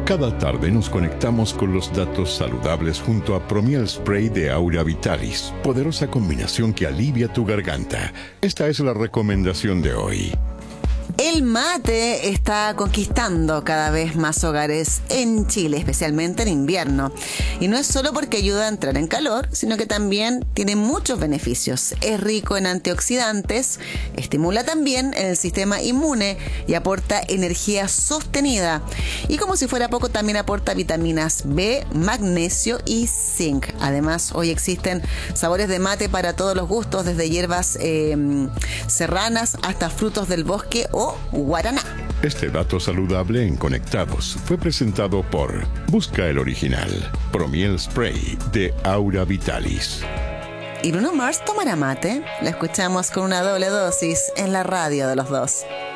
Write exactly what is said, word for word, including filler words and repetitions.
Cada tarde nos conectamos con los datos saludables junto a Promiel Spray de Aura Vitalis, poderosa combinación que alivia tu garganta. Esta es la recomendación de hoy. El mate está conquistando cada vez más hogares en Chile, especialmente en invierno. Y no es solo porque ayuda a entrar en calor, sino que también tiene muchos beneficios. Es rico en antioxidantes, estimula también el sistema inmune y aporta energía sostenida. Y como si fuera poco, también aporta vitaminas B, magnesio y zinc. Además, hoy existen sabores de mate para todos los gustos, desde hierbas eh, serranas hasta frutos del bosque o guaraná. Este dato saludable en Conectados fue presentado por Busca el Original, Promiel Spray de Aura Vitalis. ¿Y Bruno Mars tomará mate? La escuchamos con una doble dosis en la radio de los dos.